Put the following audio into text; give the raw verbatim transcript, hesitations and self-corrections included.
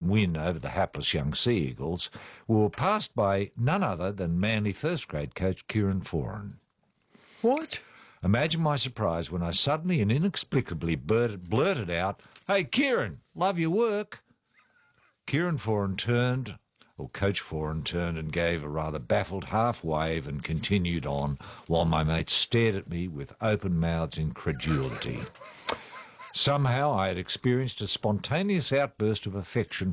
win over the hapless young Sea Eagles, we were passed by none other than Manly first-grade coach Kieran Foran. What? Imagine my surprise when I suddenly and inexplicably blurted, blurted out, "Hey, Kieran, love your work." Kieran Foran turned, or Coach Foran turned and gave a rather baffled half-wave and continued on, while my mates stared at me with open-mouthed incredulity. Somehow I had experienced a spontaneous outburst of affection